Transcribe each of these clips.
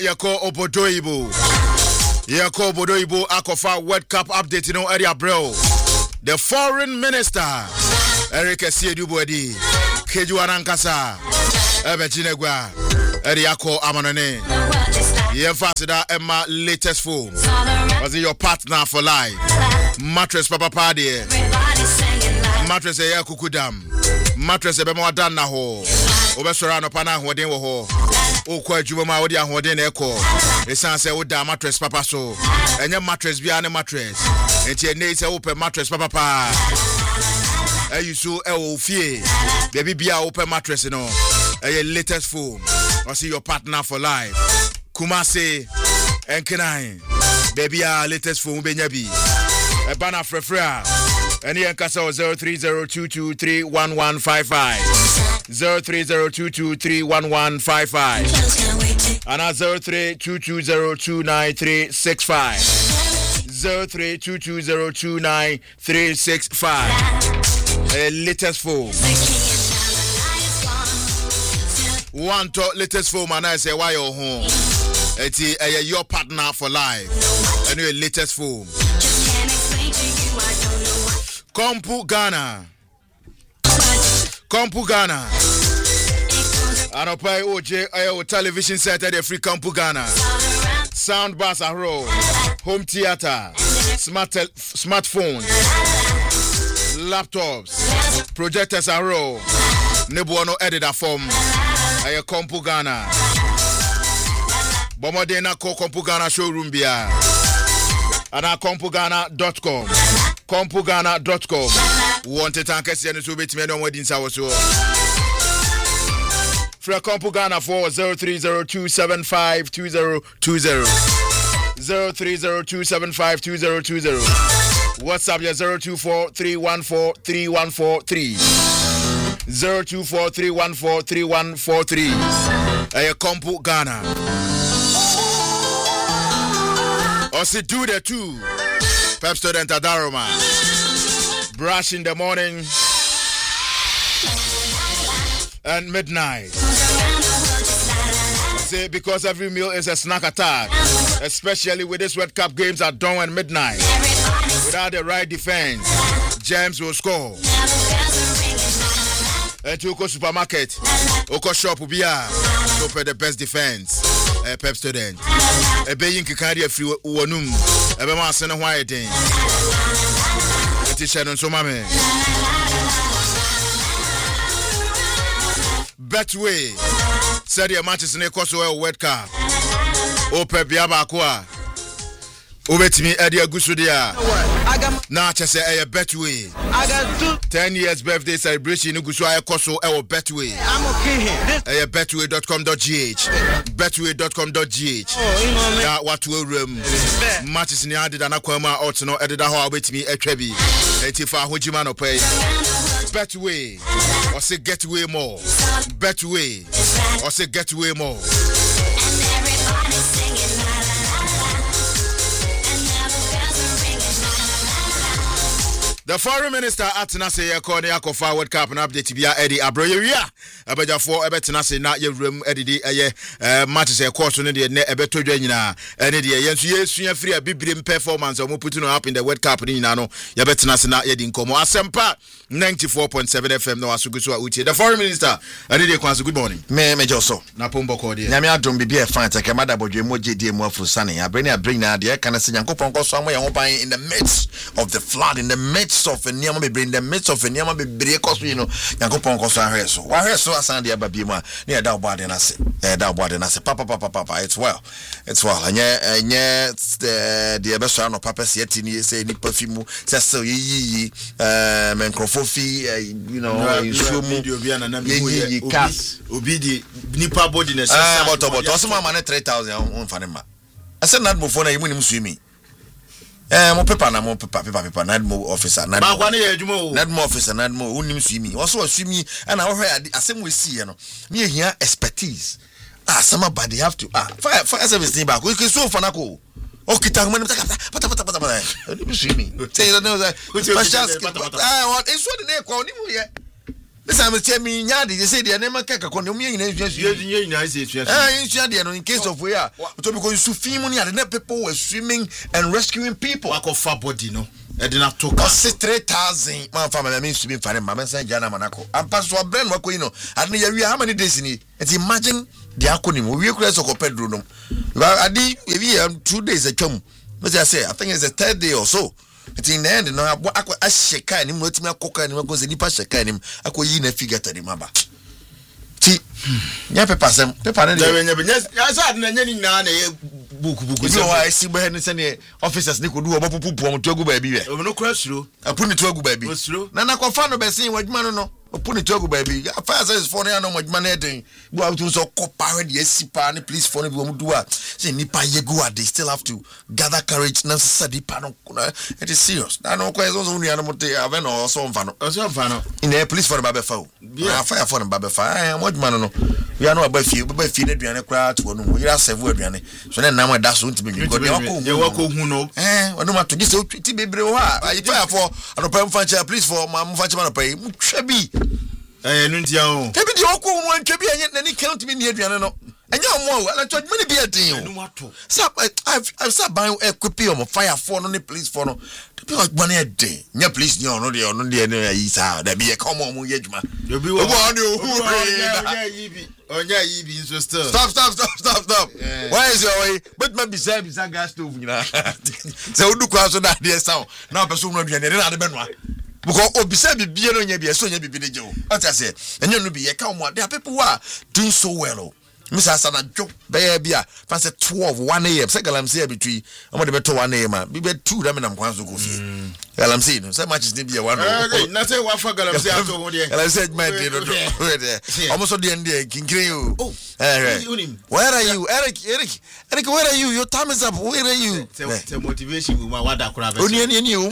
yako Obodoyibo. Yako Obodoyibo akofa World Cup update no area bro. The foreign minister Eric Esiedubodi Kejuana Nkasa Ebechinegwa Eriako Amanone Yemfasida Emma latest phone. Was it your partner for life? Mattress Papa Party. Mattress Eya Kukudam. Mattress Ebemo Dana ho. Obesora no pana hoden wo ho. Okwa adwuma wo dia hoden na ekọ. Esan se wo da mattress papa so. Enye mattress bia ne mattress. Enti ene se wo pe mattress papa pa. Eyusu e wo fie. Baby bia wo pe mattress no. Eye latest phone. Or see your partner for life. Kumase Enkenai. Baby latest phone benyabi. E bana frefra. Any enkasa 0302231155 0302231155 and 0322029365 0322029365 latest phone one to latest phone and I say why your home it's your partner for life and your latest phone Kompu Ghana. Anopai OJ ayo television set at the free Kompu Ghana. Sound bass ahro. Home theater. Smartphone. Laptops. Projectors ahro. Nebuano editor form. Ayo Kompu Ghana. Bomodena ko Kompu Ghana showroom bia. Ana kompugana.com. kompugana.com. Want it and kasi anu so betime no wadin sa wo so. Fra Kompugana for 0302752020. 0302752020. WhatsApp ya 0243143143. 0243143143. Aya Kompugana. Osi do the two. Pep student Adaroma. Brush in the morning and midnight. Say because every meal is a snack attack, especially with this World Cup games at dawn and midnight. Without the right defense, James will score. And to Oko supermarket, Oko shop will be open the best defense. Pep student. A being Kikari free Wanum. A Bama Sena White. It is Shannon Somame. Betway said your matches in a Kosovo World Cup. Ope Biabakwa. Obetimi Edia Gusudia. Now just say a Betway. I got 10 years birthday celebration in Gusua Koso or Betway. I'm okay. Betway.com.gh. Betway.com.gh. That what will room matches in the added and Aquama ought no editor how with me a trebi. Etifa Hujimano pay. Betway or say get away more. Betway or say get away more. The foreign minister Atina say Yakoni Akofa World Cup and update Bia Eddie Abroya. Abaja for Ebetina say not your room Eddie matches a course on the net Ebeto Janina. And yes, free a biblim performance or putting up in the World Cup in Nano. Yabetina say not Eddie Como. Asempa 94.7 FM no Asugusua Uchi. The foreign minister Eddie Kwanzu, good morning. Me Joso. Napombo Cordia. Namia don't be a fan take a mother bojo moji dear more for sunny. I bring Nadia can I say Yanko Ponko somewhere in the midst of the flood, in the midst of a near me bring the midst of a near me break us, you know, Yankopon Costa Reso. Why so as Sandy Ababima near Dalbard and I say, Dalbard and I say, Papa, it's well. And yet, the Abessano Papa Sietini say, Ni perfume, Sesso ye, Mencrofofi, you know, you show me, you cast, Obidi, Nipa Bodiness, but Osama Mane 3,000 on Fanema. I said, not before I win him swimming. Mo paper Nadmo officer Nadmo officer Nadmo unim swimi also swimi and I asem we see you know me here expertise somebody have to fire service thing back we can so fanako okay tag man pata swimi say you know that what is what the name call him here This time tell me nya dey say dey na make ka kon me nyina dey no in case of where to because you film money and the people were swimming and rescuing people. Akofa body no. E dey na to 3,000 man fa me swimming for them man say jana manako. Am pass so brand wako no. And you how many days ni? And imagine the acronym we create so Pedro no. Adi we 2 days atwam. But I say I think it's the 3rd day or so. It's in the end no akwa asheka ni motimi akoka ni mago se nipa sheka ni akoyi na figure tadi maba. Ti nya paper na dey ya sa na nya ni na book so why see be ni se ni officers ni ko du obopupu om to agu ba bi we o no kura suro apuni to agu ba bi na na ko fa no be sin wadwuma no opuni to agu ba bi fire service for na no wadwuma na eden bu out so kopa we dey sipa ni police for no bi om do a say nipa yegu they still have to gather courage na sadi pa no it is serious na no ko so nua no mote ave no so mfa no in the police for ba be fa o fire for ba be fa wadwuma no we are no ba fie na duane kra to no we are serve aduane so na nam da so ntimi go dey wako hu no ono ma to gi se ti bebre ho a fire for anopa mfa cha police for ma mfa cha anopa yi mtwa bi no ntia o ebi di wako hu ntwa bi anye na ni count bi ni aduane no anya omo ala to many bi atin o so I've said by equip on fire for no ni police for no the people money a day nya police ni ono de na yi sa da bi e come on mu yedwuma obi wo onya yibi so still stop why is your way but maybe say gas stove nyina so udu kwa so da de sound na person no aduane na de benwa because obisa bibie no nya bia so nya bibi de je o what I say enya no bi ye ka omo there are people who are doing so well. Mr. Sanajo, Bayabia, fancy 12, 1 a.m. Second, I'm saying between I'm going to be 1 a.m. Be 2 them and I'm going to go see. I'm saying so much is to be a 1. Nothing what for I'm saying. I said, my dear, almost the end there, King Crew. Where are you, Eric? Where are you? Your time is up. Where are you? Motivation with my water crab. Only you,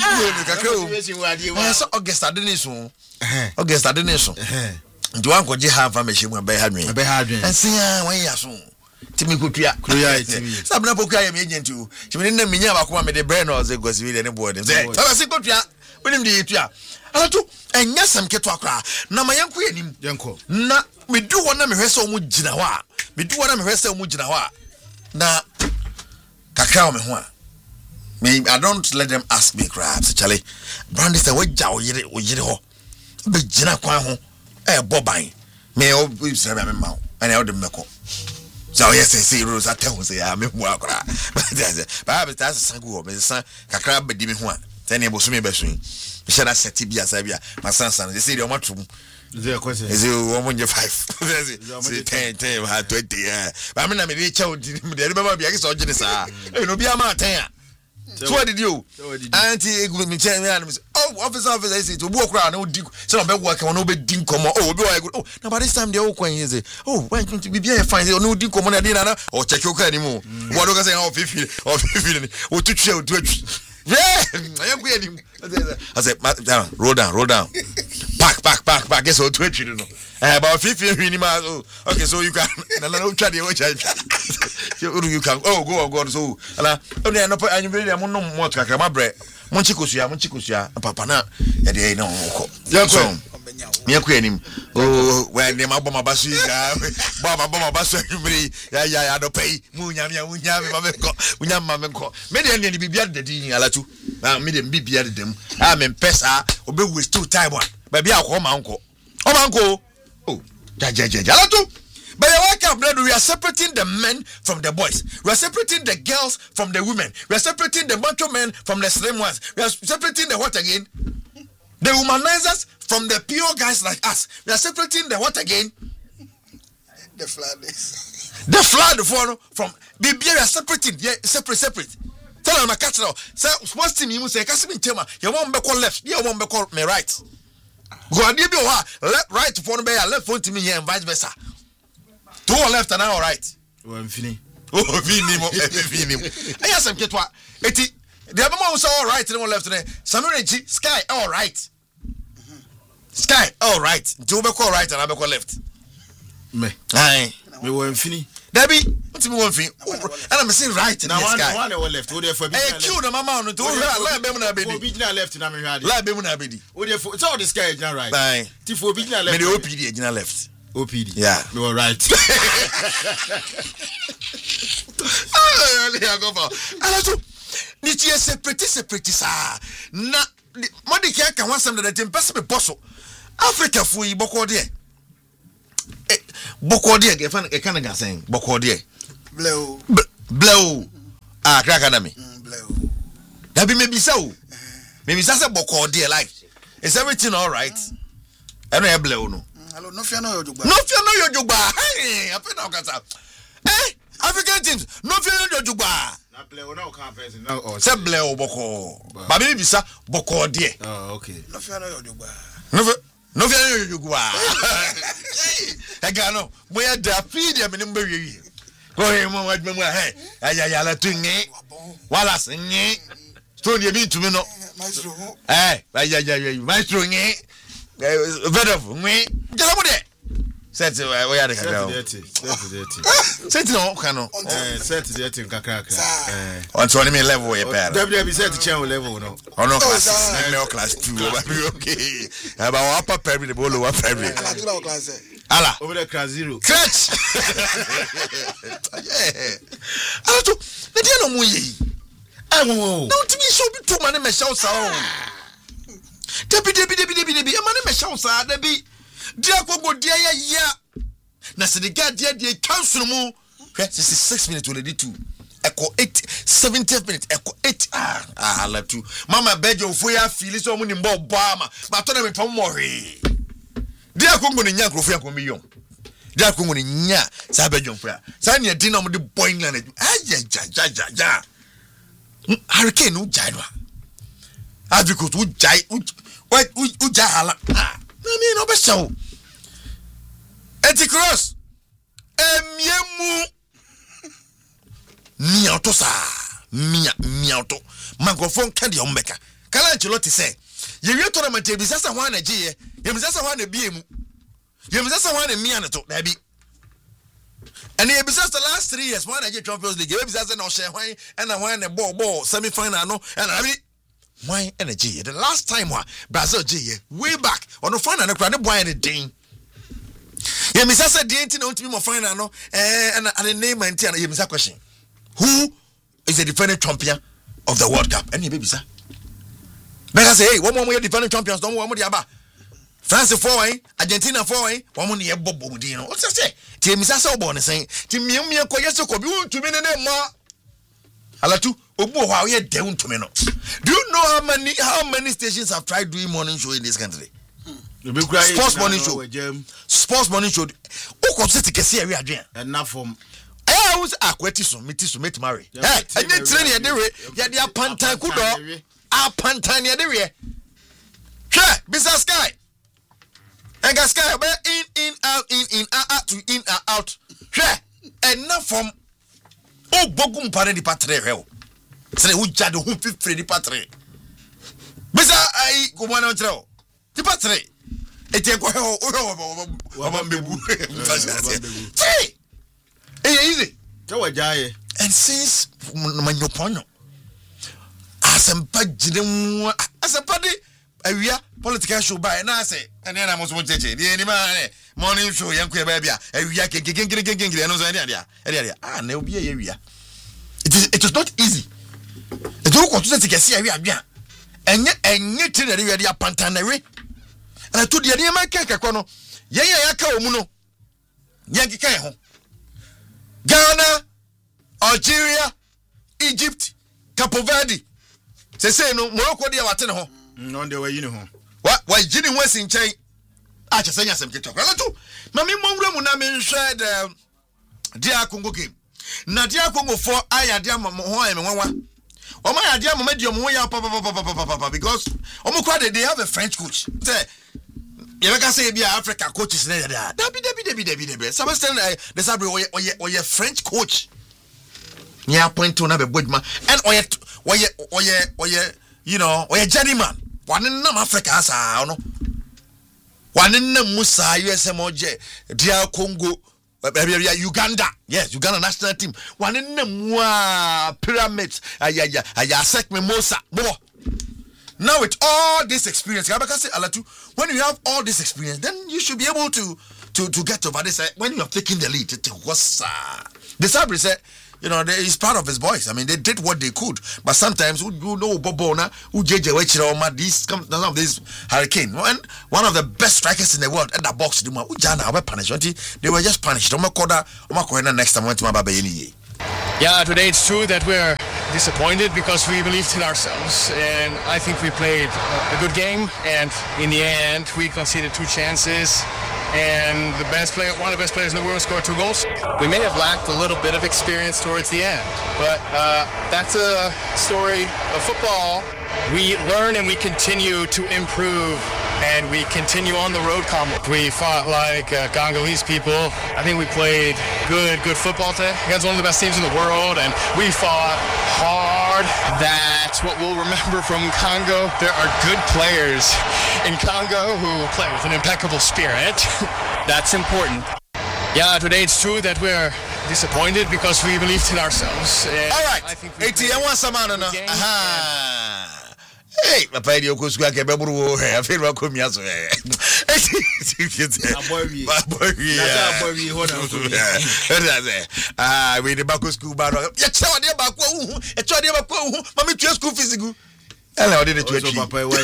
August, I didn't so. August, I didn't so. Do I go to have a machine when by me? And see, when you are soon. Timmy Kutia, some people cry agent too. She didn't mean about the brain or the gossip any board and say, I was a good ya, William Dia. I do, and yes, I'm Ketwaka. Now, my young queen, Yanko. Na, we do want to wrestle Mujinawa. We do want to wrestle Mujinawa. Now, Kakao Mehua. Maybe I don't let them ask me crabs, Charlie. Brandy said, what jow ye ho? Be Jina Kwaho. Bobine. May all be seven mouth, and I'll meko. So, yes, I see Rose. I tell you, I'm in work. But that's a sangu, Miss San, Kakra, but Dimmy one. Then it was me between. Shall I set Tibia Sabia, my son, they say, you're much room. Is you 1 year 5? 10, 20. But I mean, I'm a child. Remember, I saw Jenny. It'll be a man. So what did you? Auntie me tell me officer I say to walk around no dig so be work on no be din come now by this time they all kwan say why don't you be fine say no dig come na dey na or check your car anymore what do you say or 50 o to twa I am going I said roll down pack guess what to no about 50 minimum okay so you can no try the watch you can go so ala only no anyu be am no mo kakra ma bre mo chikosua papa na e dey na ko so me akwanim when dem aboma basu ga boma basu anwumre ya do pay mu nyame ma me ko me dey ne bibia de din alatu na me dem bibia de dem me pesa obe waste time one ba bia akọ ma nko alatu. But you wake up, we are separating the men from the boys. We are separating the girls from the women. We are separating the macho men from the slim ones. We are separating the what again? The humanizers from the pure guys like us. We are separating the what again? The flooders. The flood from the beer. We are separating. Yeah, separate. Tell them I catch now. Say, what's the name? Say, catch me in tema. You won't be called left. You won't be called me right. Go and give you left, right for me. Left phone to me here and vice versa. 2 on left and 1 on right. Fini. I ask them get what? The other one was all right and 1 left. Samuel Sky all right. Sky all right. Do be call right and I be call left. Me. Aye. Me were fini. Debbie, me one thing. And I'm saying right now one left. Wo dey for eh kill na mama no to lie be mu na bedi. Obi gina left na me hwade. Lie be mu na bedi. Wo dey for so this guy gina right. Bye. Ti for obi gina left. Me the OPD gina left. OPD. Yeah. You were right. Nichi separate sa na modi kia ka wansam da dem pese me bosso Africa fu yi boko de ge fan e kan ga sen boko de bleu crack na me bleu da bi me bisa se boko de like is everything all right I know bleu no hello no fear no yojugba hey apena okasa African teams no fear no yojugba na bleu na o kan person na o se bleu boko ba bi bisa boko de oh okay no fear no yojugba no fear no yojugba e ga no mo ya da feed ya me mba wiwi ko he mo wadme mu he aya la tungi wala singi stone ye bi tumi no maestro maestro ngi vedof ngi jala mo de set we ya de kakra set no kano set the thing kakra on so me level ye pair WB set channel level no ono class 2 okay about upper primary the below upper primary class ala over the class 0 catch ala to the dia no mo yi no to be so be too many me shout sa debi e mane me shout sa debi dia kogo dia ya na se de dia cancel mu 66 minutes already too eko 70 minutes eko 8 ala tu mama bejo fo ya feel so mu ni mbo ama ba to na me pom mo hwe dia kongo ni nya krofo ya ko million dia kongo ni nya sa bejo fo ya sa ne din na mo de boy England ja hurricane u jai no because u jai u jahala me no be show Anticross emiemu miauto sa miauto microphone kan de ombeka kala Ancelotti say ye wi tournament e bisasa ho na giye ye bisasa ho na biemu ye bisasa ho na mia na to da bi and ye bisasa last 3 years one na Champions League ye bisasa na o share hwan and na hwan na ball semi final no and abi why energy the last time Brazil giye way back on the final na kra ne boy na den ye misasa de enti na ontimi mo final no and the name enti na ye misa question who is the defending champion of the World Cup any baby sir because say hey one more defending champions don't one more aba France 4 Argentina 4 one more ne bobo din no what say ti misasa obo ne say ti miemie ko yeso ko bi untumi ne ma alatu obu ho aye de untumi no do you know how many stations have tried doing morning show in this country sports morning show o sit kese area adwen na from who's akweti so meti marry any train ye de we ye de apantan kudo apantan ye de we hwe business sky enga sky be in out to in out hwe enough from o bogum pare di patre hwe o se wo jade ho fifre di patre bisa ai ko mo na ntre o di patre ete ko o bambebu easy jaye and since manyoponyo asempa gidemu asempa de awia political show by na say ene na mo so cheche de ni ma morning show yanko e ba bia awia kekekekekekekeke no so ene na obi e awia it is not easy e do ko to say kesi awia adwa enye tire de awia pantanere and to de ne ma kekeko no ye ya ka omu no yankika ho Ghana, Algeria, Egypt, Cape Verde. Say no Morocco dia watene ho. No dey we yini ho. Wa yini ho sin chen. A che senya sem keto. Ala tu. Mami monwura mu na me nhwe de dia Congo game. Na dia Congo for aya dia mo ho ay me nwanwa. Omo ya dia mo medium ho ya papa because omo kwa they have a French coach. Say you can say be Africa coaches na there. Dabi. Sebastian the Sabre oye French coach. Nya point to na be bodma and oye you know, oye journeyman. One in Africa asa no. One in Musa USM oje dia Congo Uganda. Yes, Uganda national team. One in the pyramids. Ayasek Mimosa. Now with all this experience, when you have all this experience, then you should be able to get over this. When you have taken the lead, the Sabri said, he's proud of his boys. I mean, they did what they could, but sometimes Bobona, this Hurricane, one of the best strikers in the world at the box, they were just punished. Next time went to Yeah, today it's true that we're disappointed because we believed in ourselves, and I think we played a good game, and in the end we conceded 2 chances, and one of the best players in the world scored 2 goals. We may have lacked a little bit of experience towards the end, but that's a story of football. We learn and we continue to improve, and we continue on the road combo. We fought like Congolese people. I think we played good football today against one of the best teams in the world, and we fought hard. That's what we'll remember from Congo. There are good players in Congo who play with an impeccable spirit. That's important. Yeah, today it's true that we're disappointed because we believed in ourselves. All right, ATM one samana na. Hey, papa idi okosu ake beburu he afi ro komi aso he. Abobi hoda we the back school bar. Ya chewa de back hu, e chewa de back hu, mami tue school fees gu. Ele odi de tue papa why.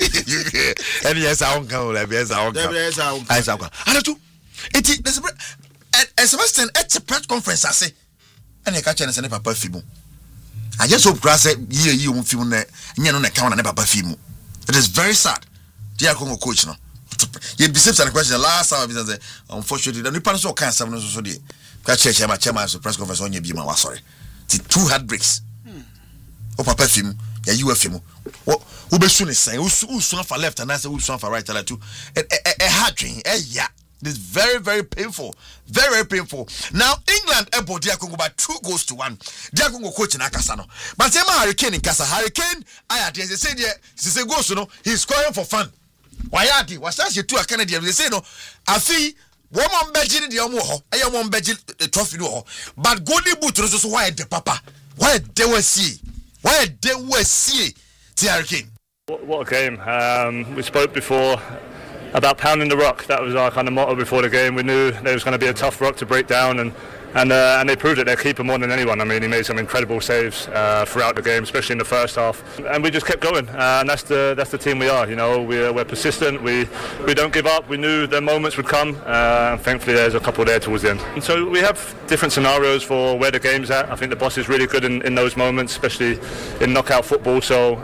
Ele yes awon kan o le be yes awon kan. Yes awon. Anatu. Eti Sebastian at a press conference ase. And e ka che ne se ne papa fi mu. I just hope grass ye won't feel ne no account and papa film. It is very sad. Dear Congo coach no. You be the question last time I said unfortunately the people so can seven so dey. Ka chairman press conference on you ma sorry. The 2 heartbreaks. O papa film, ya you film. Wo be su ne say, wo su for left and I say wo su for right ala too. Hard dream. Yeah. This is very, very painful. Very, very painful. Now, England able Dia Congo by 2-1. Dia Congo coach in Akasano. But Tema Hurricane in Casa. Hurricane, they say there, goes, he's scoring for fun. Why are they? What's that? You two are Canadian. They say, no, I feel woman Belgian the Omo, I am one Belgian trophy. But Golden Boot was also why the papa. Why they were see? Why they were see the Hurricane? What a game. We spoke before about pounding the rock. That was our kind of motto before the game. We knew there was going to be a tough rock to break down, and they proved it. Their keeper more than anyone. I mean, he made some incredible saves throughout the game, especially in the first half. And we just kept going, and that's the team we are. We're persistent. We don't give up. We knew the moments would come, and thankfully there's a couple there towards the end. And so we have different scenarios for where the game's at. I think the boss is really good in those moments, especially in knockout football. So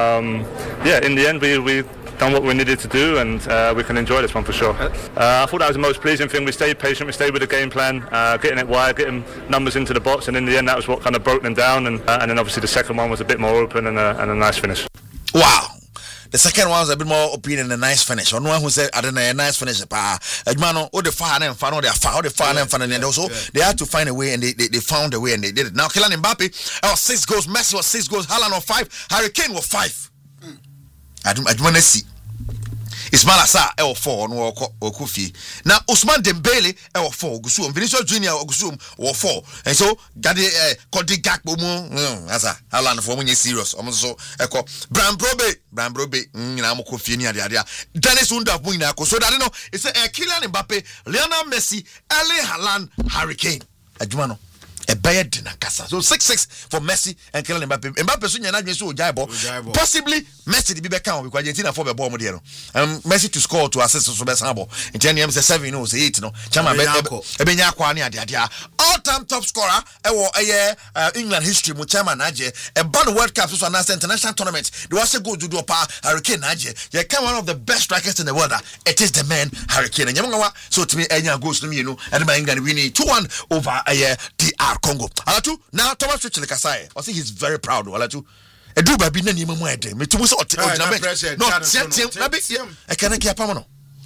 in the end we done what we needed to do, and we can enjoy this one for sure. I thought that was the most pleasing thing. We stayed patient, we stayed with the game plan, getting it wide, getting numbers into the box, and in the end that was what kind of broke them down, and then obviously the second one was a bit more open and a nice finish. Wow. The second one was a bit more open and a nice finish. One who said, I don't know, a nice finish. Edmano, all the far and fun, all the far and fun, and also they had to find a way, and they found a way, and they did it. Now, Kylian Mbappe, 6 goals, Messi was 6 goals, Haaland was 5, Hurricane was 5. I don't want to see. Ismail Assar 4 no Okufi. Now Ousmane Dembele 4 Gusum. Vinicius Junior Gusum 4. And so Gadi Kodi Gakpo mu asa Haaland for munye serious. So Bram Brobe na mo Kofi ni ade. Dennis Unda mu na ko. So that it's Kylian Mbappe, Lionel Messi, Erling Haaland, Hurricane. Adwuma no a bad Nakasa. So 6-6 for Messi and Kylian Mbappe. Mbappe so nyana so Jaibo. Possibly Messi to be back on because Argentina for the ball mo there. Messi to score to assist so best handball. In 10 years 7 no say 8 no. Chama ebenya kwa ni ade. All-time top scorer England history mu chairman aje. E ban World Cup so na international tournament. The was go do pa Hurricane aje. You can one of the best strikers in the world. It is the man Hurricane. Nyamwa so to me enya goals no me no. And England winning 2-1 over DR Congo. Alatu now Thomas Tuchel Kasai. I think he's very proud. Alatu. Edu baby na niemu ede. Me tumu so no. I can't keep pamano.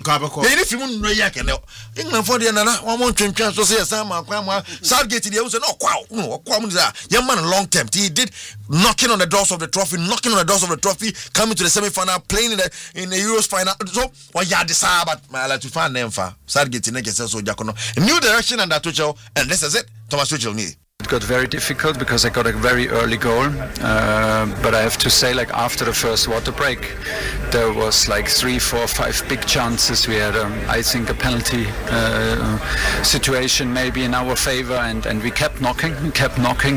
Kabako. They if you no yak and England for the another one twin so say some Southgate the also no young man long term. He did knocking on the doors of the trophy, coming to the semi-final, playing in the Euros final. So what you decide about to find them for Southgate in so Jacono. New direction and that Tuchel, and this is it. Thomas Tuchel need. It got very difficult because I got a very early goal, but I have to say, like after the first water break, there was like 3, 4, 5 big chances. We had, I think, a penalty situation maybe in our favor, and we kept knocking, and to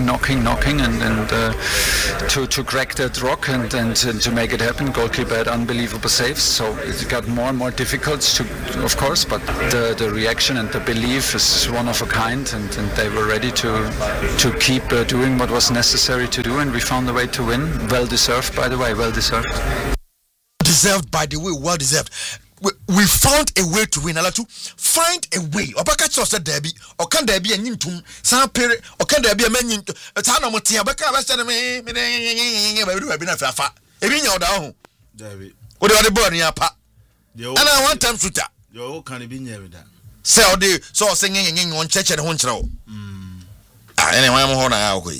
crack that rock and to make it happen. Goalkeeper had unbelievable saves, so it got more and more difficult, of course. But the reaction and the belief is one of a kind, and they were ready to keep doing what was necessary to do, and we found a way to win. Well deserved, by the way, well deserved. Deserved, by the way, well deserved. We found a way to win. Alatu, find a way. Obaka chose derby, or can there be a nintum, some period, or can there be a menin, a town of Motia, Baka, me, Fafa, a vineyard down. What are the burning up? And I want time to tap. Your can be near that. So they saw singing on church and Honcho. Anyway, I'm on our way.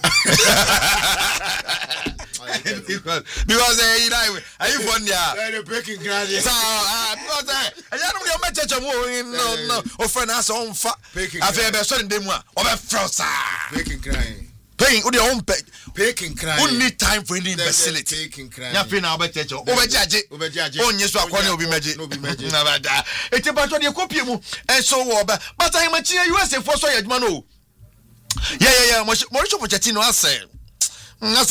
Because are you from there? Breaking ground. So, because I don't know my church. No, offering us on fat. I feel better than them. Or frost. Breaking crying. Paying with your own pay. Breaking crying. Wouldn't need time for any facility. Breaking crying. Nothing about church. Over judge. Oh, yes, I will be magic. It's about your copy. And so, but I'm a cheer USA for so yet, Mano. Yeah. Mauricio Pochettino has said. That's a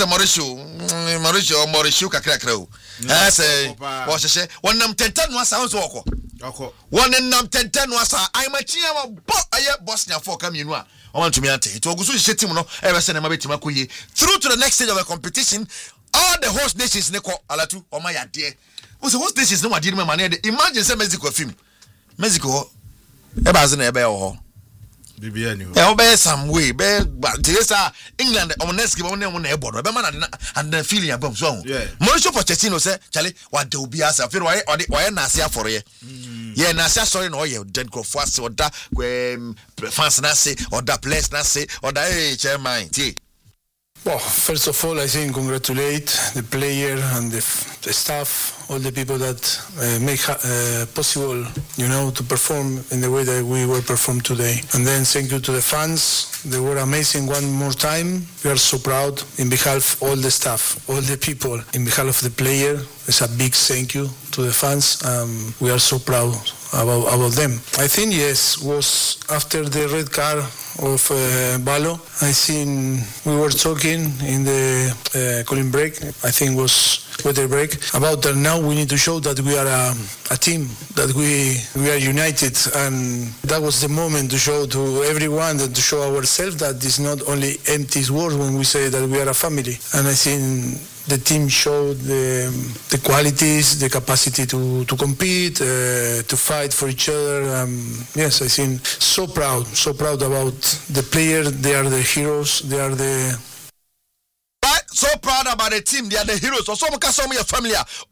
Mauricio Kakrakro. That's a what's I say? 1 num 10 was sounds walk. 1 num 10 was I'm a cheer Bosnia for coming. I want to me at it. Ogusu Shetimo, ever send a Mabitimakuye through to the next stage of the competition. All the host nations, Neko Alatu, or my dear. Was the host nations no I didn't manage. Imagine some Mexico film. Mexico, Ebazan Ebeo. Obey some way, but England on next game on airboard, and then feeling a bomb song. Mauricio Pochettino said, Charlie, what do be as a feel why Nasia for ye? Yeah, Nasia sorry, no, you dead go fast or that fans Nasi or that place Nasi or that chairman. Well, first of all, I think congratulate the player and the staff, all the people that make possible, to perform in the way that we were performed today. And then thank you to the fans. They were amazing one more time. We are so proud in behalf of all the staff, all the people, in behalf of the player. It's a big thank you to the fans. We are so proud about them. I think, yes, was after the red card of Balo. I think we were talking in the cooling break. I think was weather break about that. Now we need to show that we are a team, that we are united, and that was the moment to show to everyone, that to show ourselves that it's not only empty words when we say that we are a family. And I think the team showed the qualities, the capacity to compete, to fight for each other. Yes, I think so proud about the players. They are the heroes. They are the... So proud about the team. They are the heroes. Also, your family.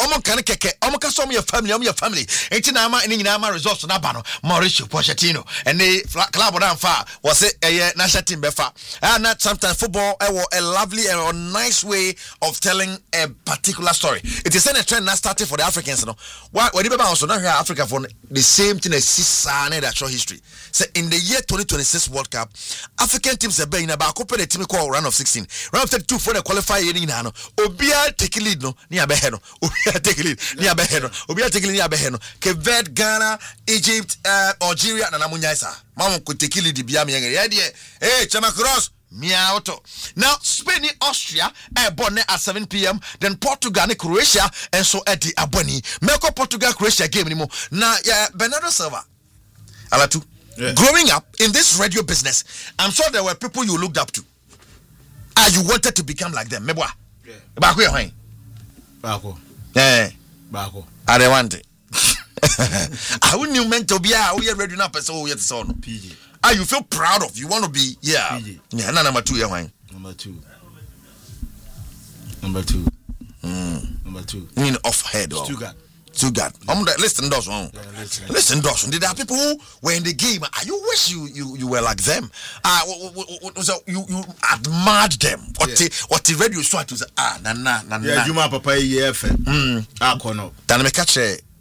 Your family. Entinama results na bano. Mauricio Pochettino and the club on far was a national team befa. And that sometimes football a lovely and a nice way of telling a particular story. It is a trend that started for the Africans. When you also now here Africa for the same thing as Sisane that show history. So in the year 2026 World Cup, African teams are being about the team called round of 16. Round of 32 for the qualifier. Obia take lead no ni abeheno. Obia take lead ni abeheno. Obia take lead ni abeheno. Kevet, Ghana, Egypt, Algeria na namunyaisa. Mama ko take lead bia me yenge. Hey, Chama Cross. Miauto. Now, Spain, Austria, born at 7 p.m. Then Portugal, Croatia, and so at the Aboni. Melko Portugal, Croatia game anymore. Now, Bernardo Silva. Alatu. Growing up in this radio business, I'm sure there were people you looked up to. You wanted to become like them. Mebwa. Bako ya hwai. Bako. Bako. I don't want it. I wouldn't you meant to be ready now person who yet son. PG. You feel proud of. You want to be PG. Yeah, number 2 ya hwai. Number 2. Number 2. Mean off head. Stuttgart. Stuttgart. Listen, Dawson. Listen, Dawson. There are people who were in the game. You wish you were like them. So you admired them. What the radio show to say? Na. Yeah, you my papa EFM. Kono. Then me catch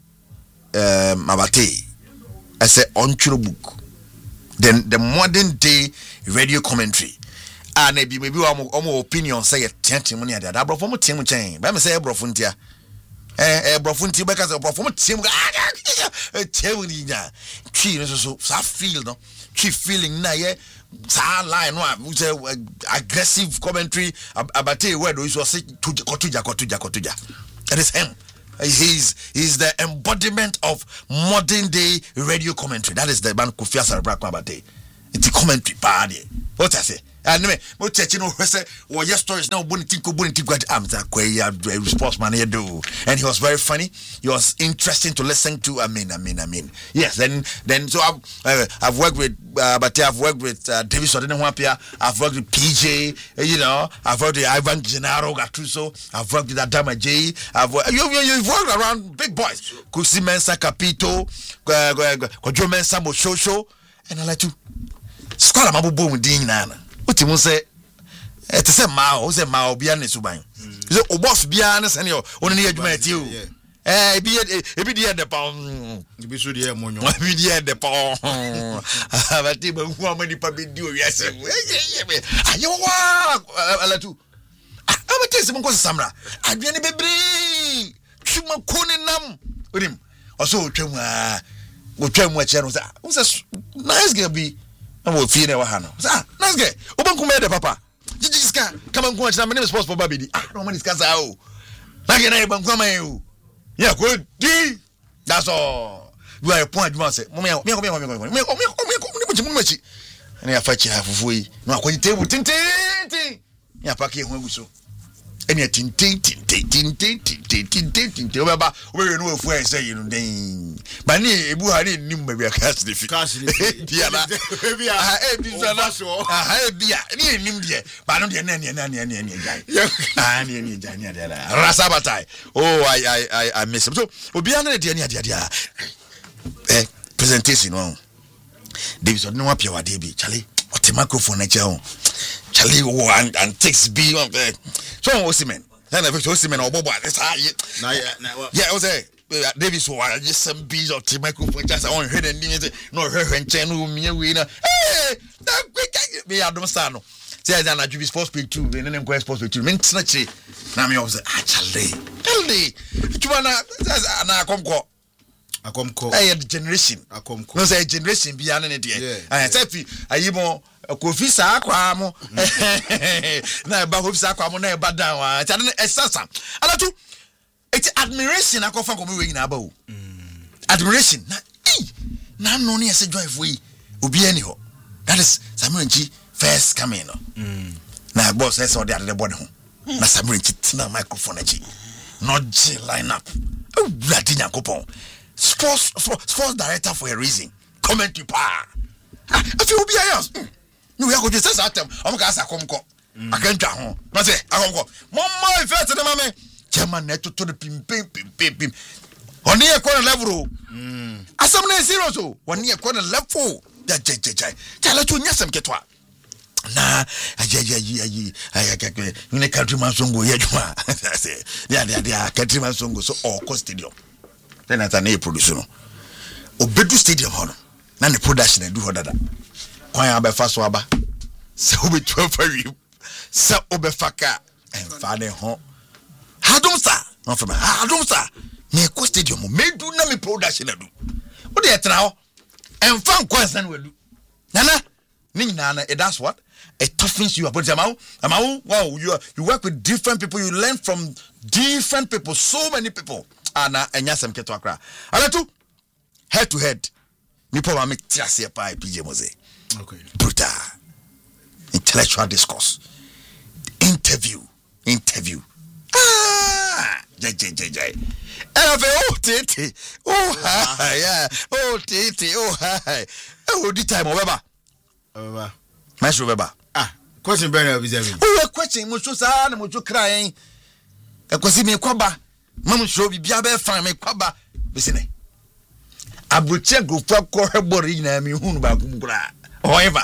Abate. I say on book. Then the modern day radio commentary. Maybe our opinion say 10 money at that. Bro, from team chain. But I say bro funtia. Brofunti because of Brofum team. She so feel no. She feeling na ye line one aggressive commentary Abate where do you say kotuja. That is him. He's the embodiment of modern day radio commentary. That is the man Kofi Asare Abate. It's a commentary party. What I say? And me, mo check no say your stories now bonity got a response man here do. And he was very funny. He was interesting to listen to. I mean. Yes, then so I've worked with but I've worked with David Sodene. I've worked with PJ, I've worked with Ivan Gennaro Gattuso, I've worked with Adama J. You've worked around big boys. Kusi Mensa Capito, Kojo Mensa Moshosho, and I like to Scholar Mabu Ding Nana. What you say? It is a mao, Biane Suban. The boss Bianas and your only admit you. Be the pound. You be sure the moon. Be the pound. Have a table how many public do. Yes, you walk a little. I will tell some Samra. I didn't be Chuma Kuninam with him. Also, Chuma will tell what channels are. Who's a nice girl be? I will feed our hand. Nice guy. Open command, Papa. Come and go. My name is Post for Baby. No one is Casao. Like an Abam come. Yeah, good. That's all. You are a point. You say, and I fight you half of way. No, when you table, yeah, pack it when we so. And yet, tin, we know if we say you know, but Buhari knew maybe a cast the Rasabatai. Oh, I miss him. So, Obiana, dear, presentation. David, no up your DB, Charlie, or the microphone at your own. Charlie, and takes B on there. So, Osimen. Then I was Osimen or Boba. Yeah, I was there. Davis was just some bees of the microphone. Just on her and no her and channel me a winner. Hey, that quick me out of Sano. Says that you be supposed to be two, and then I'm supposed to be two. Mean snatchy. Now me was actually. I come call. I had generation. I come call. No, say generation beyond any day. I said, I even. Kofi Sakwamo na ba Kofi Sakwamo na ba dan wa ta na esasa alatu it's admiration akofa ko me we nyina ba o admiration na no ne ese joy for yi obi ani ho that is Samuel Nchi first coming no na boss say so dey ade body ho na Samuel Nchi tina microphone achi no G lineup o bladi Yakopon sports director for a reason comment you pa if you be ayos no, we are going to say that. I'm going to say, I can't go. I say, I go. Mama, first, the mamma, Chairman, net to the pim. On the corner level. As some zero, so 1 year corner level. That tell her to Yasam Ketwa. Nah, I countryman songo, Yajuma. I say, they are countryman songo, so all cost stadium. Then at an A producer. Obedu stadium, honor. None the production and do that. Kwaya be faso aba se obe 12 you se obe faka en fane ho hadumsa no from hadumsa me ko stadium me do na me production adu wo de etra ho en fan kwansan we do nana nina that's what it toughens you about amau wow you work with different people, you learn from different people, so many people ana enyasem keto akra alatu head to head me power me tiase pa PJ Mose. Okay. Brutal. Intellectual discourse. Interview. Jai. Oh, Titi. Oh, hi. Yeah. Oh, Titi. Oh, hi. Oh, the time, Weber. Master Weber. Question better observing. Oh, question. Mucho crying. A question me kwaba. Mamu show be biabe fan me kwaba. Bisine. Abuche grufa ko hebori na mi hunu ba kumbura. However.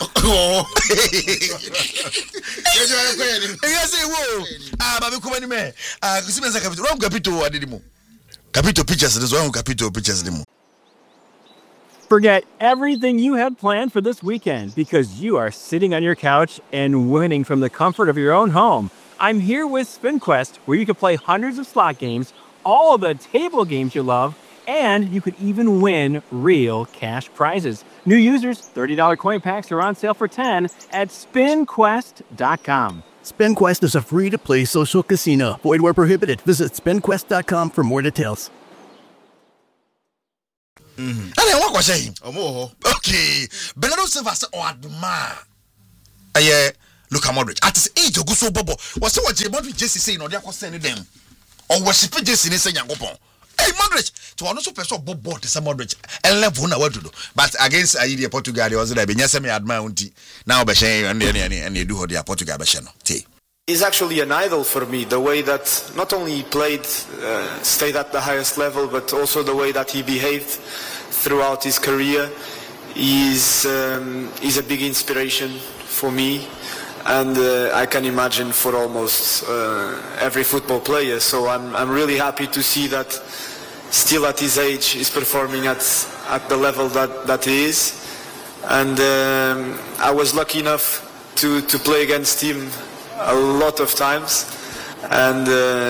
Yes, wo. Baby kuma ni me. Kusimenza capito. Wrong capito adedimu. Capito pictures is wrong capito pictures demo. Forget everything you had planned for this weekend because you are sitting on your couch and winning from the comfort of your own home. I'm here with SpinQuest, where you can play hundreds of slot games, all of the table games you love, and you could even win real cash prizes. New users, $30 coin packs are on sale for $10 at SpinQuest.com. SpinQuest is a free-to-play social casino. Void where prohibited. Visit SpinQuest.com for more details. What was saying? Okay. Bernardo Silva said, "Oh, adma." Luka Modric. At his age, Augusto Bobo was so what Jesse saying, or they are sending them, or worship Jesse saying, "Hey, Modric." To also person Bobo to some Modric and left one what to do. But against Aidi Portugal, was there? Benyasa me admire unti now. Beshe and you do what they are Portugal Beshano. He's actually an idol for me, the way that not only he played, stayed at the highest level, but also the way that he behaved throughout his career is a big inspiration for me, and I can imagine for almost every football player. So I'm really happy to see that still at his age he's performing at the level that he is, and I was lucky enough to play against him a lot of times, and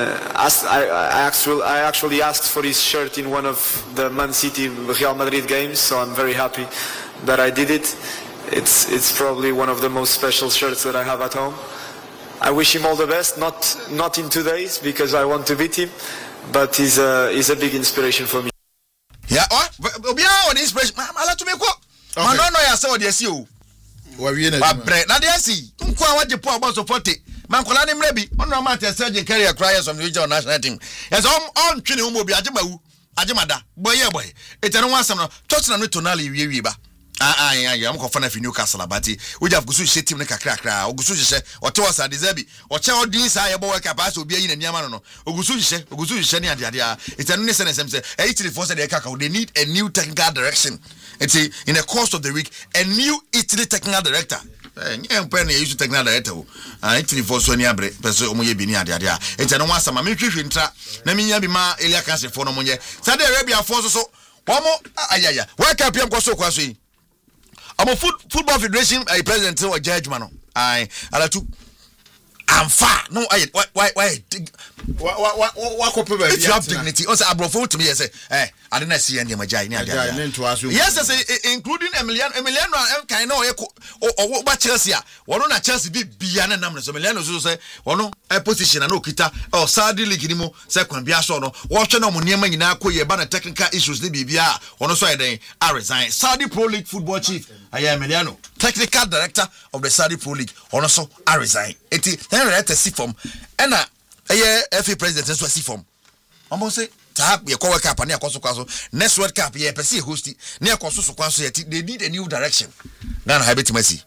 I actually asked for his shirt in one of the Man City Real Madrid games, so I'm very happy that I did it. It's probably one of the most special shirts that I have at home. I wish him all the best, not in 2 days because I want to beat him, but he's a big inspiration for me. Yeah, on inspiration. I like to make what? I don't know. I saw the SEO. Now they see. What the poor about support it. Man, Colani maybe on no matter surgeon carry a crier from the regional national team. As on training will be Ajamada, boy. It's an one summer. Touch on tonally, Riba. I'm confident in Newcastle, but we have Gusu shit team like a cracker, or Gusu, or Toasa Dezebi, or Chow Dins, I about capacity to be in Yamano, or Gusu, Shani and Yadia. It's an innocent sense. Italy forced the Kakao. They need a new technical direction. It's in the course of the week, a new Italy technical director. Penny used to technical director. Italy for Sonia Bre, Peso Moye Binia. It's an one summer. Maybe Namia Bima, Elia Cancer for Nomoye. Saudi Arabia forces so. One more. Where can people so quasi? I'm a football federation president or judge man. I like to. I'm far. No, why? What if you have dignity? Also, I brought food to me. I say, hey, I didn't see any of my giant. Yes, I say, including Emiliano, I know, or what Chelsea. One on a Chelsea be beyond numbers. Emiliano say, one a position, and no kita, or Sadi Ligimo, second Biasono, watching on Munyama in Aqua, about technical issues, the BBA, on a side, I resign. Saudi Pro League football chief, I am Emiliano, technical director of the Saudi Pro League, also, I resign. Then I see from and FA president is see from. Almost say tap your World Cup and near Kosokaso. Next World Cup, yeah, per se hosty near Kosokaso. They need a new direction. Now, I bet Messi.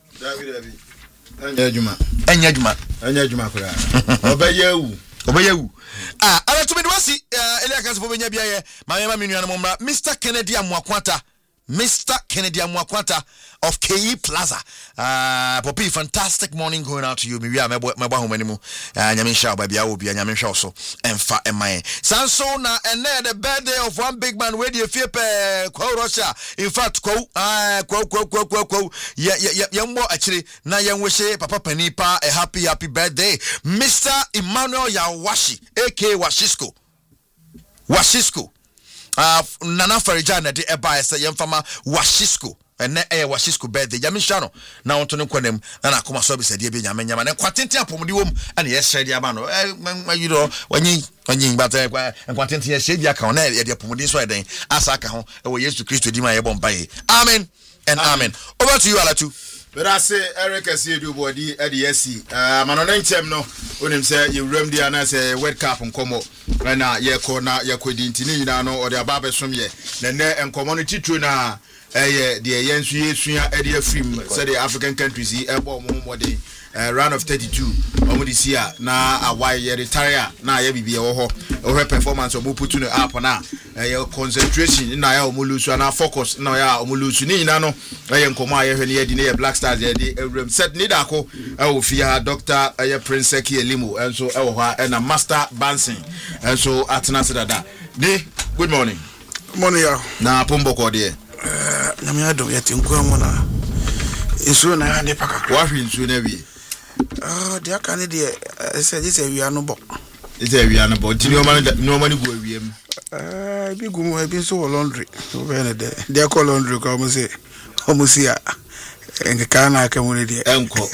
Obey you. I to be Wasi, Eliakas for Benyabia, Miami Minian Mr. Kennedy Amwakwata. Mr. Kennedy Amwakwata of KE Plaza. Poppy, fantastic morning going out to you. Maybe I'm my home anymore. Yamin Shaw, baby, I will be a Yamin Shaw so and fat and my Sansona and then the birthday of one big man where you feel Russia. In fact, young boy actually na young wish Papa Penipa a happy birthday. Mr. Emmanuel Yawashi, aka Washisko. Nana Farijana de Eba say Yamfama Washisko and Washisko birthday Yamishano now on to no quanem and Akuma Sobi said Yaman and Quatintia Pomodium and yes said Yamano you know when you but and Quatintia said Yakan at the Pomodis wedding Asaka and we used to Christ to Dima Bombay. Amen and amen. Over to you, Alatu. But I say Eric as you do body at the SC. Man on no when him say you remedy and I say World Cup and come up right now ye corner ye could no or the barber from ye then and community true the Yensu Edia film said the African countries he elbow more day round of 32 omo this year na awai ye retire na ye bibia wo ho o performance omo put no up na your concentration na ya omo lose na focus na ya omo lose ni na no ye nkomo aye hwe ne ye di ne Black Stars ye di ewrem set ni da ko ofia Dr. Prince Eki Elimo enso e wo ha na Master Bansin enso atena sedada ni good morning ya na pombo ko de na me adom yete nko mo na isu na ya ne pakakra wa hwe nsu na wie dia kan de say this area no bo this area no bo ti no mani go awiem bi gumu e bi so laundry so be ne de call laundry ko mo say o si a enka na aka mo ne de enko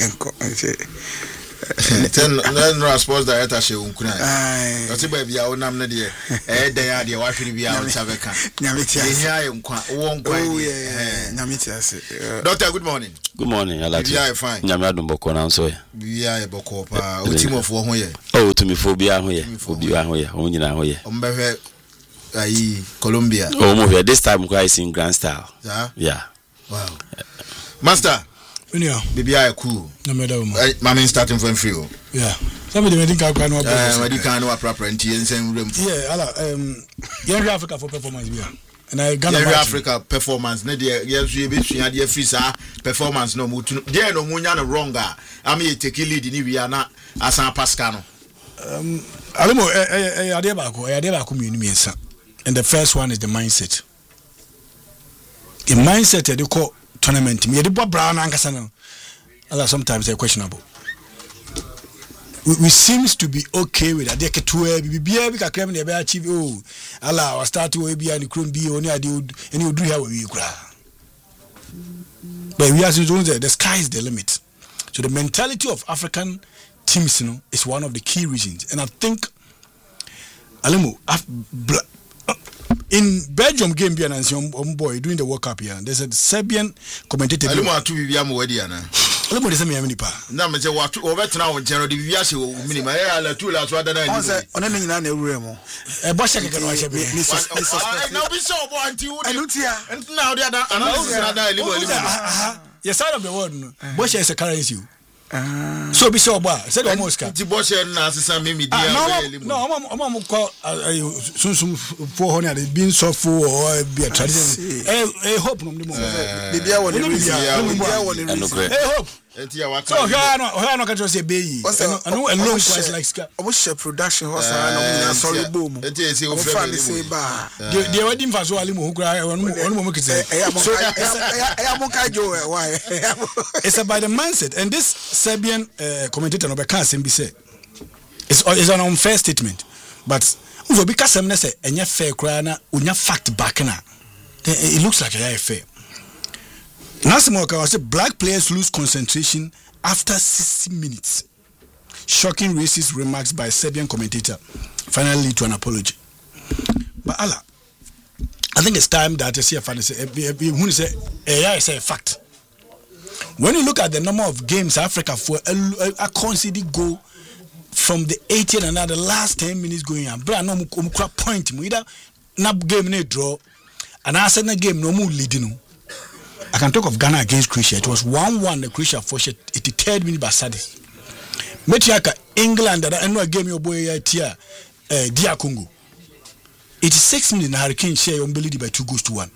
ten no sports director she unkuna o ti ba bia onam ne de dan ya de wa hwere bia o chabeka nyameti ase ehia ye nkwa wo nkwa nyameti ase doctor good morning Alati bia fine nyame adumboko na nso ye bia ye boko pa o team of wo ho ye o tumifo bia ho ye obi wa ho ye o nyina ho ye o mbehwe ai Colombia o mo here this time I sing grand style yeah wow master yeah bibia cool no matter mama starting from free yeah somebody medical can no medical no proper ntien room yeah ala young Africa for performance bia and I Ghana Africa performance na dey yesu e be sua dey free sa performance no mu dey no munya no wrong am e take lead ni wi na asan pasca no alemo ade ba ko miensa and the first one is the mindset. The mindset they call tournament me the brown ankasa no sometimes they're questionable. We seems to be okay with that. They can be we can they achieve Allah start to be and chrome be only I do and you do here we cry. But we are the sky is the limit. So the mentality of African teams, is one of the key reasons. And I think Alemo in Belgium game be an boy doing the World Cup here. There's a Serbian commentator. Alemo to be wedi ana. Alemo dey say me amini pa. Na me say what overtena on general the viase o minima ya la tu la so ada na ni. Ona ni nyina na ewure mo. E bo shake ke no ahye be. Na be so bo anti wo. Anutia. Na odi ada ana na Alemo. Your side of the world no. Bo share is a currency. So be so boy said almost can Tiboshe na asesa me media no I'm call sun 400 they been so full or be a tradition hope no media one hope so no can just say be no alone quite like ska almost production horse na sorry boom say ba they were dim faso ali mo kura onu mo make say so why it's about the mindset and this Serbian commentator no be can say be say it's an unfair statement but we be kasem na say enya fair kura na unya fact back na it looks like a fair. Nasimoka was black players lose concentration after 60 minutes. Shocking racist remarks by Serbian commentator finally lead to an apology. But Allah, I think it's time that I see a fan say a fact. When you look at the number of games Africa for a conceded goal from the 80th and now the last 10 minutes going on, but no point either na game no draw and I said na game no more leading. I can talk of Ghana against Croatia. It was 1-1 the Croatia for 83rd minute by Sadis. Metiaka England that I know game your boy Tia DR Congo. 86 minutes na Hurricane share unbelievable by 2-1.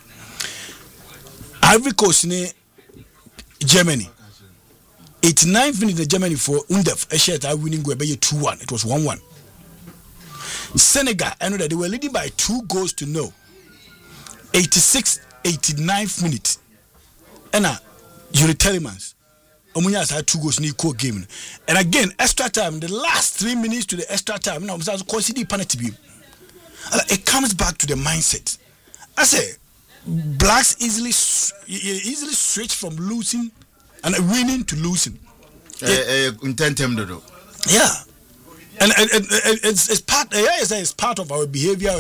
Ivory Coast ne Germany. 89th minute Germany for Undef a share that winning go by 2-1. It was 1-1. Senegal I know that they were leading by 2-0. 89th minute. And Yuri Telemans. Omunya has had 2 goals in the equal game. And again, extra time, the last 3 minutes to the extra time, now I'm considering penalty. It comes back to the mindset. I say, blacks easily switch from losing and winning to losing. Yeah. And it's part of our behavior.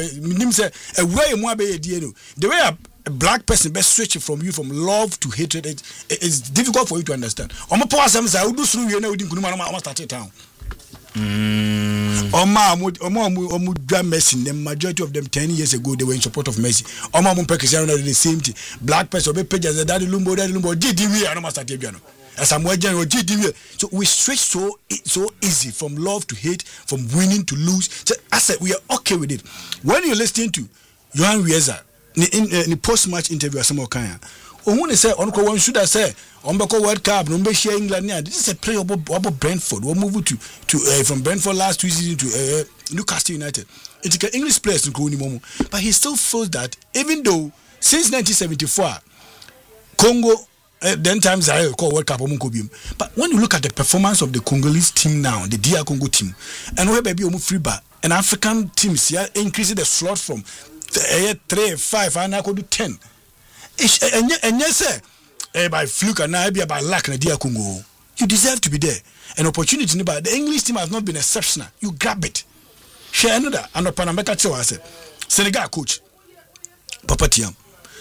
The way a black person best switch from you from love to hatred, it's difficult for you to understand. Omu Messi, the majority of them 10 years ago they were in support of Messi. Omu Cristiano Ronaldo the same thing. Black person be pages the Daddy Lumbo GDW and Master Tebiano. As I'm watching GDW. So we switch so easy from love to hate, from winning to lose. So I said we are okay with it. When you're listening to Johan Rieza in the post-match interview, some kind. When say onko one should have say Ombeko World Cup, no share England. This is a player about Brentford. We move to from Brentford last 2 seasons to Newcastle United. It's an English player to go anymore, but he still feels that even though since 1974, Congo then times I call World Cup but when you look at the performance of the Congolese team now, the DR Congo team, and where baby free bar, and African teams increasing the slot from 3, 5, and I could do 10. And yes, by fluke and now by luck, dear Congo, you deserve to be there. An opportunity, but the English team has not been exceptional. You grab it. Share another, and a Panameka I said, Senegal coach, Papa Tiam,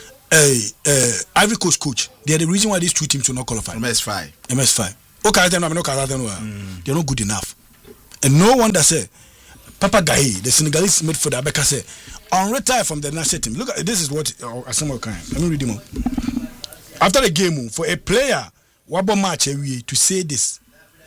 Ivory Coast coach. They are the reason why these two teams will not qualify. MS5. Okay, they're not good enough. And no wonder say, Papa Gaye, the Senegalese midfielder, Abeka say, on retire from the national team. Look at this is what Asamoah Khan. Let me read him. After the game, for a player, wabo match to say this,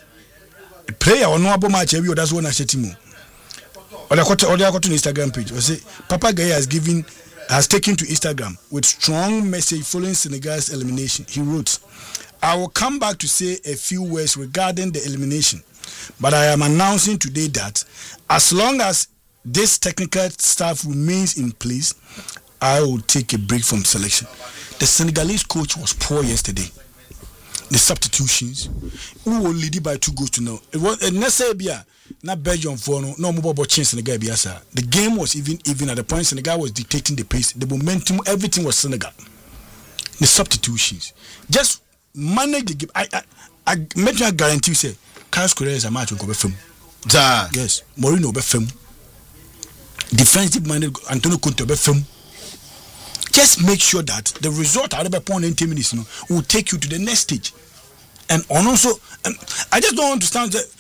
a player or no wabo match or that's one national team. Or they got to Instagram page. Or say Papa Gaye has taken to Instagram with strong message following Senegal's elimination. He wrote, "I will come back to say a few words regarding the elimination, but I am announcing today that as long as this technical staff remains in place, I will take a break from selection." The Senegalese coach was poor yesterday. The substitutions, we were leading by 2 goals to 0. It was necessary. Not Belgium for no more chance Senegal. The game was even at the point Senegal was dictating the pace, the momentum, everything was Senegal. The substitutions, just manage the game. I make you guarantee say Carlos Correa is a match will go film. Yes, Mourinho be film. Defensive minded Antonio Conte be film. Just make sure that the result out of upon 90 minutes will take you to the next stage. And also, I just don't understand that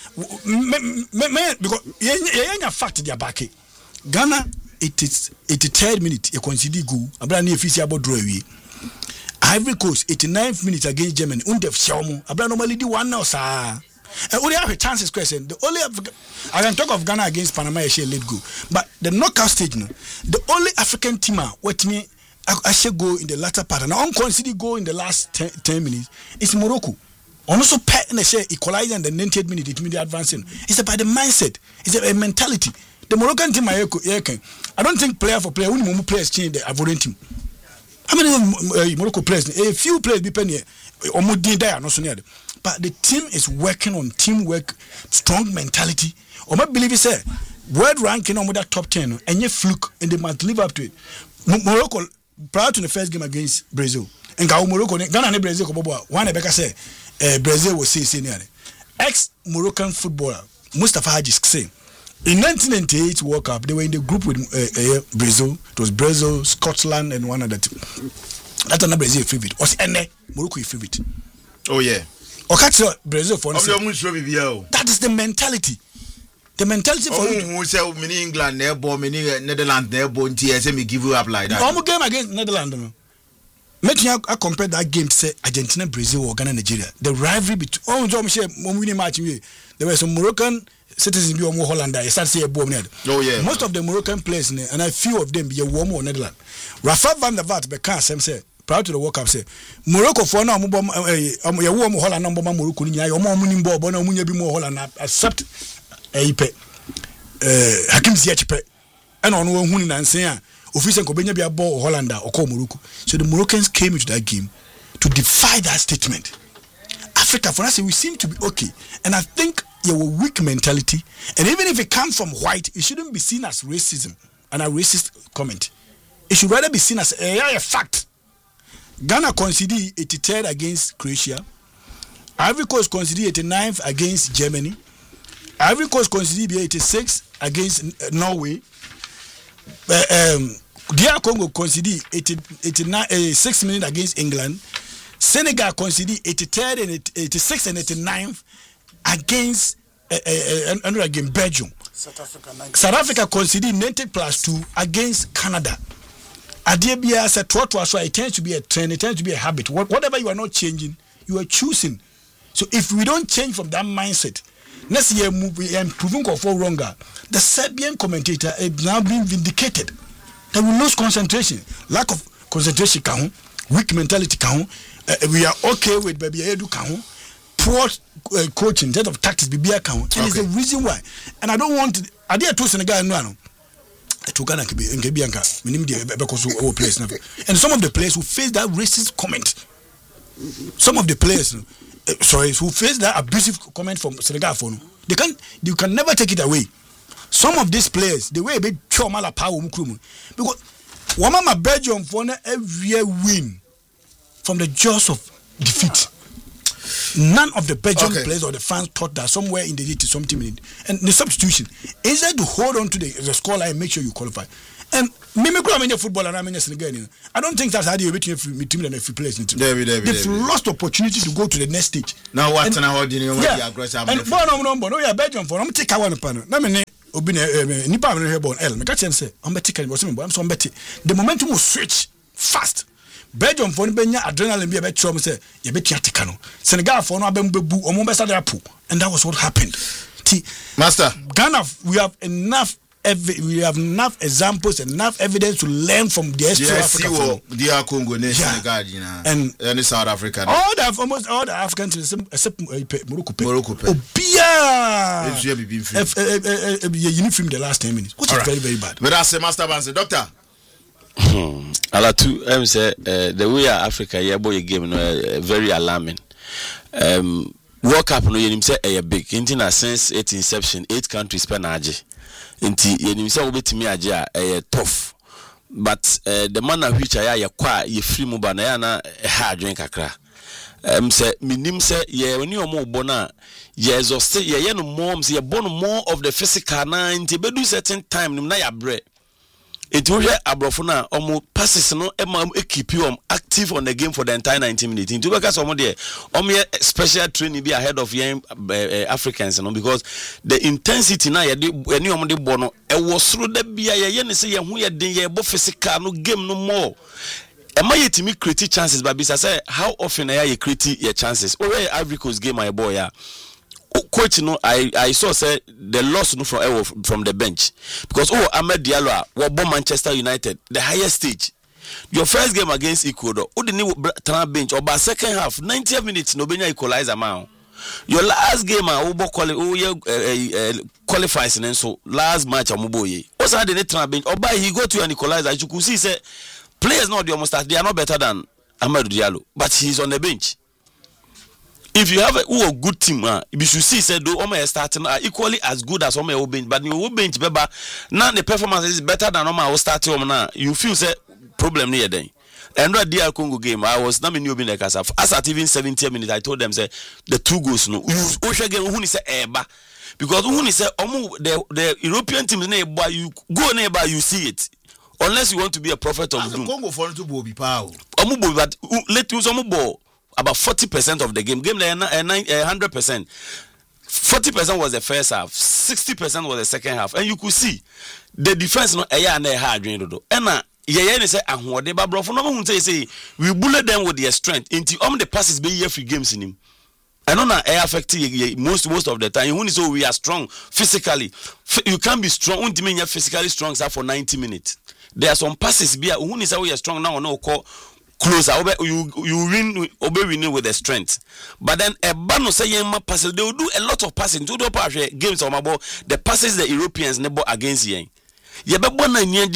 because yeah, fact they are back. Ghana, it is 83rd minute. You consider goal. Abra ni official about draw away. Ivory Coast 89th minute against Germany. Undef Xiaomo. Abra normally do 1-0 sir. And only have a chances question. The only I can talk of Ghana against Panama. She let go. But the knockout stage, the only African team what me I should go in the latter part and I don't consider go in the last 10 minutes. It's Morocco. Also, pet and share equalizer in the 90th minute. It means advancing. It's about the mindset. It's a mentality. The Moroccan team, I don't think player for player. Only more players change the Ivorian team. How many Morocco players? A few players depend here. But the team is working on teamwork, strong mentality. Or my believe is world ranking on that top 10 and you fluke and they must live up to it. Morocco prior to the first game against Brazil and Morocco Ghana and Brazil one Rebecca say Brazil was say ex-Moroccan footballer Mustafa Hadji say in 1998 World Cup they were in the group with Brazil. It was Brazil, Scotland and one other team. That's another Brazil favorite. Was Morocco favorite? Oh yeah. Okay, Brazil for that is the mentality. The mentality for who say many England never many Netherlands never TSM me give you up like that. One game against Netherlands. Make you compare that game to say Argentina, Brazil, or Ghana, Nigeria. The rivalry between winning match. There were some Moroccan citizens be more Holland. I start say oh yeah. Most of the Moroccan players and a few of them be a warm or Netherlands. Rafa van der Vaart because some say prior to the World Cup say Morocco for now you warm Holland number Morocco ni ya mo munim ball but na munya bi more Holland accept Hakim Ziyech pe and on one huni nansen official ko benya bia ball Holland or call Morocco. So the Moroccans came into that game to defy that statement. Africa for us we seem to be okay, and I think you have a weak mentality, and even if it comes from white, it shouldn't be seen as racism and a racist comment. It should rather be seen as a fact. Ghana conceded 83rd against Croatia. Ivory Coast conceded 89th against Germany. Ivory Coast conceded 86th against Norway. DR Congo conceded 6 minutes against England. Senegal conceded 83rd and 86th and 89th against another game Belgium. South Africa conceded 90+2 against Canada. Adebia said, it tends to be a trend, it tends to be a habit. Whatever you are not changing, you are choosing. So if we don't change from that mindset, next year we are improving for longer. The Serbian commentator is now being vindicated. That we lose concentration, lack of concentration, weak mentality, we are okay with Baby Edu, poor coaching instead of tactics, and it's the reason why. And I don't want to, I did to Senegal no. To Ghana and some of the players who face that racist comment, some of the players, who face that abusive comment from Senegal, you can never take it away. Some of these players, the way they chomala power because Wamama Belgium for every win from the jaws of defeat. None of the Belgian players or the fans thought that somewhere in the 80-something minute. And the substitution is there to hold on to the scoreline and make sure you qualify. And me football and I'm in Senegal. I don't think that's how you beat me team and if you play. They've lost opportunity to go to the next stage. Now what? And Belgium for I'm take one panel. The momentum will switch fast. Belgium for benya adrenaline be a chom say ye betia tikano. Senegal for no abembebu omo be start apu, and that was what happened. Master Ghana, we have enough examples, enough evidence to learn from the history of Africa. The Congo nation, and South Africa. Almost all the Africans except Morocco. Obia uniform the last 10 minutes, which is very, very bad. But I say, Master Banse, Doctor. Alatu, say the way Africa boy game very alarming. World Cup no yenim say big. Intina since its inception, 8 countries penaje. Inti yenim say obetimi age a tough. But the manner which I kwa ye free mu ba na ya na ha adwen kakra. Say minim say ye oni omo bona ye exhaust ye no more say ye born more of the physical na inti bedu certain time nim na ya bre. It will hear Abrofuna almost passes no keep you active on the game for the entire 90 minutes. Into because special training be ahead of young Africans, because the intensity now when you the bono it was through the be a say who you did physical no game no more. Am I to me create chances? But I say how often are you create your chances? Or Ivory Coast game, my boy, coach, I saw say the loss from the bench because Ahmed Diallo was Manchester United, the highest stage. Your first game against Ecuador, who didn't turn bench or by second half, 90 minutes, no benya equalizer amount. Your last game, qualifies and so last match, Amuboye. Also, I didn't turn bench or by he go to an equalizer. As you could see, say players not the almost they are not better than Ahmed Diallo, but he's on the bench. If you have a good team, you should see said do Oma starting are equally as good as Oma bench, but you bench beba now the performance is better than Oma starting now. You feel say problem near then. And that DR Congo game, I was not in New Benin as at even 70 minutes. I told them say the 2 goals no. You game who is eba because who is the European teams neighbor you go neighbor you see it. Unless you want to be a prophet of doom. Congo for to be power. But let you some ball. About 40% of the game 100%. 40% was the first half, 60% was the second half, and you could see the defense no hard drain do. And say ahode ba bro for no who say we bullet them with their strength into the passes be here free games in him. I know na affect most of the time. When so we are strong physically, you can't be strong. When you physically strong for 90 minutes. There are some passes be when say we are strong now no call. Closer, you win with the strength. But then a bano say passes, they will do a lot of passing. To the games on about the passes the Europeans never against yen. You be born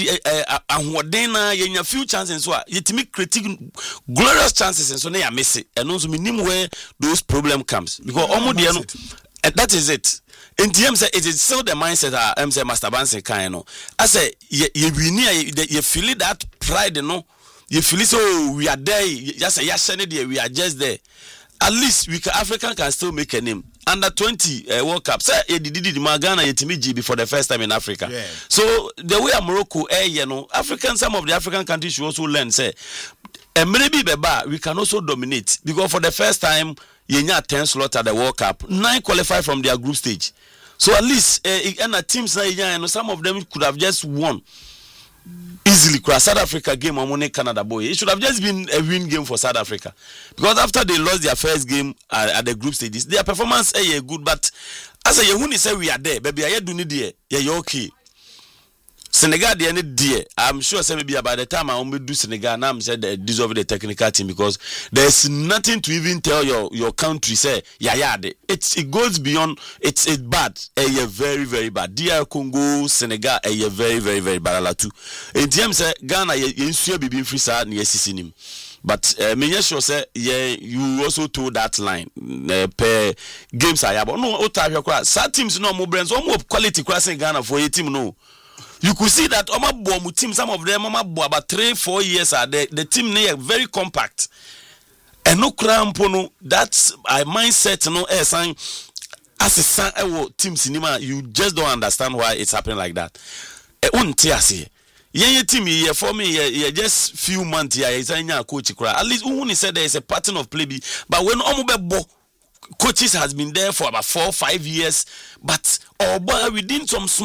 a few chances so you to make critique glorious chances and so they are missing. And also minimum where those problem comes because that is it. In TM say it is still the mindset say Master Banse kind no. I say you feel that pride no. You feel so we are there, just we are just there. At least African can still make a name. Under 20 World Cup, say did Magana Yetimiji before the first time in Africa. Yeah. So the way Morocco, some of the African countries should also learn. Say, and maybe we can also dominate because for the first time, 10 slot at the World Cup, 9 qualify from their group stage. So at least and teams now, some of them could have just won easily. South Africa game on Canada boy. It should have just been a win game for South Africa, because after they lost their first game at the group stages, their performance good. But as a Yehuni say, we are there, baby. I do need there. Yeah, okay. Senegal the end dear. I'm sure maybe by the time I only do Senegal now, I'm said they deserve the technical team, because there's nothing to even tell your country say it goes beyond it's bad. Very very bad. DR Congo, Senegal very very very bad ala too. In terms say Ghana you be free side near Sisinim. But me sure say you also told that line per games I have. No, some teams no more brands, more quality class in Ghana for a team no. You could see that Omabuamu team, some of them Omabu about 3-4 years are there. The team they very compact. And no crampono, that's a mindset, no sign as a son team cinema, you just don't understand why it's happening like that. Yeah, team here for me, just few months here, is a coach. At least Uhuni said there is a pattern of play, but when Omubebo coaches has been there for about 4-5 years, but within some